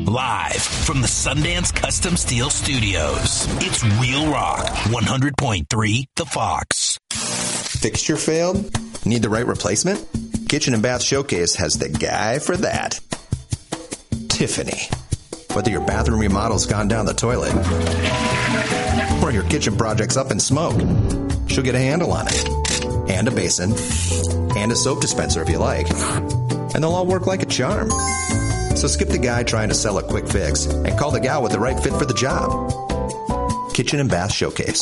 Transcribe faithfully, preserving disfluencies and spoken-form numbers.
Live from the Sundance Custom Steel Studios, it's Real Rock, one hundred point three The Fox. Fixture failed? Need the right replacement? Kitchen and Bath Showcase has the guy for that. Tiffany. Whether your bathroom remodel's gone down the toilet or your kitchen project's up in smoke, she'll get a handle on it. And a basin. And a soap dispenser if you like. And they'll all work like a charm. So skip the guy trying to sell a quick fix and call the gal with the right fit for the job. Kitchen and Bath Showcase.